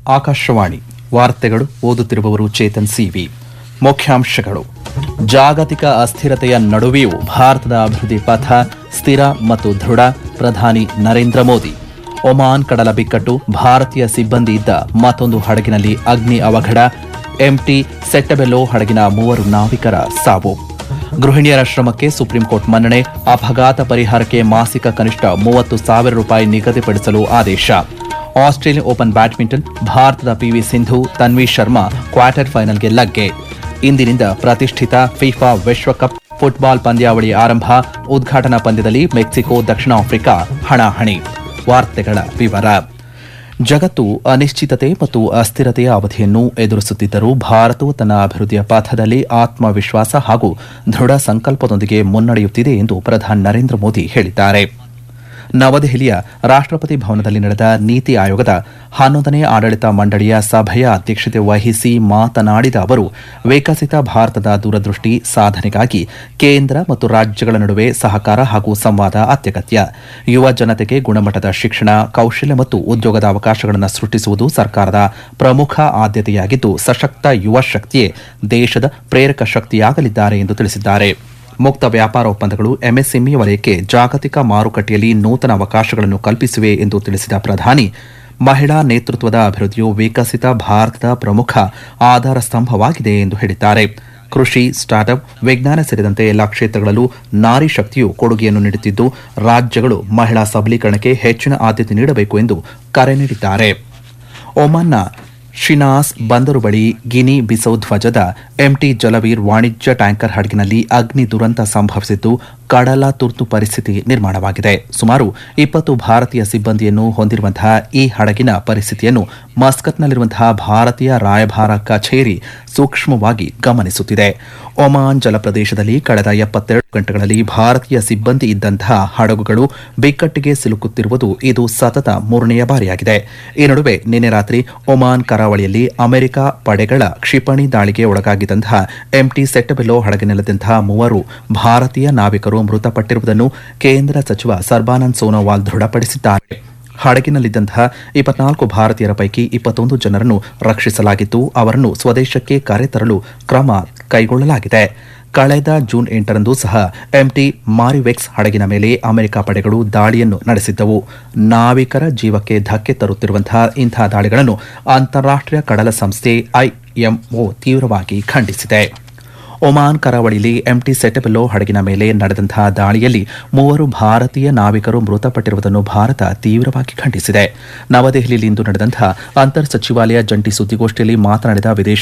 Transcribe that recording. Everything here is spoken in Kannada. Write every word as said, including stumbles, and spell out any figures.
ಆಕಾಶವಾಣಿ ವಾರ್ತೆಗಳು ಓದುತ್ತಿರುವವರು ಚೇತನ್ ಸಿವಿ. ಮುಖ್ಯಾಂಶಗಳು: ಜಾಗತಿಕ ಅಸ್ಥಿರತೆಯ ನಡುವೆಯೂ ಭಾರತದ ಅಭಿವೃದ್ಧಿ ಪಥ ಸ್ಥಿರ ಮತ್ತು ದೃಢ. ಪ್ರಧಾನಿ ನರೇಂದ್ರ ಮೋದಿ. ಒಮಾನ್ ಕಡಲ ಬಿಕ್ಕಟ್ಟು, ಭಾರತೀಯ ಸಿಬ್ಬಂದಿ ಇದ್ದ ಮತ್ತೊಂದು ಹಡಗಿನಲ್ಲಿ ಅಗ್ನಿ ಅವಘಡ. ಎಂಟಿ ಸೆಟ್ಟಬೆಲ್ಲೋ ಹಡಗಿನ ಮೂವರು ನಾವಿಕರ ಸಾವು. ಗೃಹಿಣಿಯರ ಶ್ರಮಕ್ಕೆ ಸುಪ್ರೀಂಕೋರ್ಟ್ ಮನ್ನಣೆ. ಅಪಘಾತ ಪರಿಹಾರಕ್ಕೆ ಮಾಸಿಕ ಕನಿಷ್ಠ ಮೂವತ್ತು ಸಾವಿರ ರೂಪಾಯಿ ನಿಗದಿಪಡಿಸಲು ಆದೇಶ. ಆಸ್ಟ್ರೇಲಿಯನ್ ಓಪನ್ ಬ್ಯಾಡ್ಮಿಂಟನ್, ಭಾರತದ ಪಿವಿ ಸಿಂಧು, ತನ್ವಿ ಶರ್ಮಾ ಕ್ವಾರ್ಟರ್ ಫೈನಲ್ಗೆ ಲಗ್ಗೆ. ಇಂದಿನಿಂದ ಪ್ರತಿಷ್ಠಿತ ಫಿಫಾ ವಿಶ್ವಕಪ್ ಫುಟ್ಬಾಲ್ ಪಂದ್ಯಾವಳಿ ಆರಂಭ. ಉದ್ಘಾಟನಾ ಪಂದ್ಯದಲ್ಲಿ ಮೆಕ್ಸಿಕೋ ದಕ್ಷಿಣ ಆಫ್ರಿಕಾ ಹಣಾಹಣಿ. ವಾರ್ತೆಗಳ ವಿವರ. ಜಗತ್ತು ಅನಿಶ್ಚಿತತೆ ಮತ್ತು ಅಸ್ಥಿರತೆಯ ಅವಧಿಯನ್ನು ಎದುರಿಸುತ್ತಿದ್ದರೂ ಭಾರತವು ತನ್ನ ಅಭಿವೃದ್ಧಿಯ ಪಥದಲ್ಲಿ ಆತ್ಮವಿಶ್ವಾಸ ಹಾಗೂ ದೃಢ ಸಂಕಲ್ಪದೊಂದಿಗೆ ಮುನ್ನಡೆಯುತ್ತಿದೆ ಎಂದು ಪ್ರಧಾನಿ ನರೇಂದ್ರ ಮೋದಿ ಹೇಳಿದ್ದಾರೆ. ನವದೆಹಲಿಯ ರಾಷ್ಟ್ರಪತಿ ಭವನದಲ್ಲಿ ನಡೆದ ನೀತಿ ಆಯೋಗದ ಹನ್ನೊಂದನೇ ಆಡಳಿತ ಮಂಡಳಿಯ ಸಭೆಯ ಅಧ್ಯಕ್ಷತೆ ವಹಿಸಿ ಮಾತನಾಡಿದ ಅವರು, ವಿಕಸಿತ ಭಾರತದ ದೂರದೃಷ್ಟಿ ಸಾಧನೆಗಾಗಿ ಕೇಂದ್ರ ಮತ್ತು ರಾಜ್ಯಗಳ ನಡುವೆ ಸಹಕಾರ ಹಾಗೂ ಸಂವಾದ ಅತ್ಯಗತ್ಯ. ಯುವ ಜನತೆಗೆ ಗುಣಮಟ್ಟದ ಶಿಕ್ಷಣ, ಕೌಶಲ್ಯ ಮತ್ತು ಉದ್ಯೋಗದ ಅವಕಾಶಗಳನ್ನು ಸೃಷ್ಟಿಸುವುದು ಸರ್ಕಾರದ ಪ್ರಮುಖ ಆದ್ಯತೆಯಾಗಿದ್ದು, ಸಶಕ್ತ ಯುವ ಶಕ್ತಿಯೇ ದೇಶದ ಪ್ರೇರಕ ಶಕ್ತಿಯಾಗಲಿದ್ದಾರೆ ಎಂದು ತಿಳಿಸಿದ್ದಾರೆ. ಮುಕ್ತ ವ್ಯಾಪಾರ ಒಪ್ಪಂದಗಳು ಎಂಎಸ್ಎಂಇ ವಲಯಕ್ಕೆ ಜಾಗತಿಕ ಮಾರುಕಟ್ಟೆಯಲ್ಲಿ ನೂತನ ಅವಕಾಶಗಳನ್ನು ಕಲ್ಪಿಸಿವೆ ಎಂದು ತಿಳಿಸಿದ ಪ್ರಧಾನಿ, ಮಹಿಳಾ ನೇತೃತ್ವದ ಅಭಿವೃದ್ಧಿಯು ವಿಕಸಿತ ಭಾರತದ ಪ್ರಮುಖ ಆಧಾರ ಸ್ತಂಭವಾಗಿದೆ ಎಂದು ಹೇಳಿದ್ದಾರೆ. ಕೃಷಿ, ಸ್ಟಾರ್ಟ್ಅಪ್, ವಿಜ್ಞಾನ ಸೇರಿದಂತೆ ಎಲ್ಲಾ ಕ್ಷೇತ್ರಗಳಲ್ಲೂ ನಾರಿ ಶಕ್ತಿಯು ಕೊಡುಗೆಯನ್ನು ನೀಡುತ್ತಿದ್ದು, ರಾಜ್ಯಗಳು ಮಹಿಳಾ ಸಬಲೀಕರಣಕ್ಕೆ ಹೆಚ್ಚಿನ ಆದ್ಯತೆ ನೀಡಬೇಕು ಎಂದು ಕರೆ ನೀಡಿದ್ದಾರೆ. ಒಮಾನ್ನ ಶಿನಾಸ್ ಬಂದರು ಬಳಿ ಗಿನಿ ಬಿಸೌ ಧ್ವಜದ ಎಂಟಿ ಜಲವೀರ್ ವಾಣಿಜ್ಯ ಟ್ಯಾಂಕರ್ ಹಡಗಿನಲ್ಲಿ ಅಗ್ನಿ ದುರಂತ ಸಂಭವಿಸಿದ್ದು, ಕಡಲ ತುರ್ತು ಪರಿಸ್ಥಿತಿ ನಿರ್ಮಾಣವಾಗಿದೆ. ಸುಮಾರು ಇಪ್ಪತ್ತು ಭಾರತೀಯ ಸಿಬ್ಬಂದಿಯನ್ನು ಹೊಂದಿರುವಂತಹ ಈ ಹಡಗಿನ ಪರಿಸ್ಥಿತಿಯನ್ನು ಮಸ್ಕತ್ನಲ್ಲಿರುವಂತಹ ಭಾರತೀಯ ರಾಯಭಾರ ಕಚೇರಿ ಸೂಕ್ಷ್ಮವಾಗಿ ಗಮನಿಸುತ್ತಿದೆ. ಒಮಾನ್ ಜಲಪ್ರದೇಶದಲ್ಲಿ ಕಳೆದ ಎಪ್ಪತ್ತೆರಡು ಗಂಟೆಗಳಲ್ಲಿ ಭಾರತೀಯ ಸಿಬ್ಬಂದಿ ಇದ್ದಂತಹ ಹಡಗುಗಳು ಬಿಕ್ಕಟ್ಟಿಗೆ ಸಿಲುಕುತ್ತಿರುವುದು ಇದು ಸತತ ಮೂರನೆಯ ಬಾರಿಯಾಗಿದೆ. ಈ ನಡುವೆ ನಿನ್ನೆ ರಾತ್ರಿ ಒಮಾನ್ ಕರಾವಳಿಯಲ್ಲಿ ಅಮೆರಿಕ ಪಡೆಗಳ ಕ್ಷಿಪಣಿ ದಾಳಿಗೆ ಒಳಗಾಗಿದ್ದಂತಹ ಎಂಟಿ ಸೆಟ್ಟಬೆಲ್ಲೋ ಹಡಗಿನಲ್ಲಿದ್ದಂತಹ ಮೂವರು ಭಾರತೀಯ ನಾವಿಕರು ಮೃತಪಟ್ಟಿರುವುದನ್ನು ಕೇಂದ್ರ ಸಚಿವ ಸರ್ಬಾನಂದ್ ಸೋನೋವಾಲ್ ದೃಢಪಡಿಸಿದ್ದಾರೆ. ಹಡಗಿನಲ್ಲಿದ್ದಂತಹ ಇಪ್ಪತ್ನಾಲ್ಕು ಭಾರತೀಯರ ಪೈಕಿ ಇಪ್ಪತ್ತೊಂದು ಜನರನ್ನು ರಕ್ಷಿಸಲಾಗಿದ್ದು, ಅವರನ್ನು ಸ್ವದೇಶಕ್ಕೆ ಕರೆತರಲು ಕ್ರಮ ಕೈಗೊಳ್ಳಲಾಗಿದೆ. ಕಳೆದ ಜೂನ್ ಎಂಟರಂದು ಸಹ ಎಂಟಿ ಮಾರಿವೆಕ್ಸ್ ಹಡಗಿನ ಮೇಲೆ ಅಮೆರಿಕ ಪಡೆಗಳು ದಾಳಿಯನ್ನು ನಡೆಸಿದ್ದವು. ನಾವಿಕರ ಜೀವಕ್ಕೆ ಧಕ್ಕೆ ತರುತ್ತಿರುವಂತಹ ಇಂತಹ ದಾಳಿಗಳನ್ನು ಅಂತಾರಾಷ್ಟೀಯ ಕಡಲ ಸಂಸ್ಥೆ ಐಎಂಒ ತೀವ್ರವಾಗಿ ಖಂಡಿಸಿದೆ. ಒಮಾನ್ ಕರಾವಳಿಯಲ್ಲಿ ಎಂಟಿ ಸೆಟ್ಟಬೆಲ್ಲೋ ಹಡಗಿನ ಮೇಲೆ ನಡೆದಂತಹ ದಾಳಿಯಲ್ಲಿ ಮೂವರು ಭಾರತೀಯ ನಾವಿಕರು ಮೃತಪಟ್ಟಿರುವುದನ್ನು ಭಾರತ ತೀವ್ರವಾಗಿ ಖಂಡಿಸಿದೆ. ನವದೆಹಲಿಯಲ್ಲಿಂದು ನಡೆದಂತಹ ಅಂತರ್ ಸಚಿವಾಲಯ ಜಂಟಿ ಸುದ್ದಿಗೋಷ್ಠಿಯಲ್ಲಿ ಮಾತನಾಡಿದ ವಿದೇಶ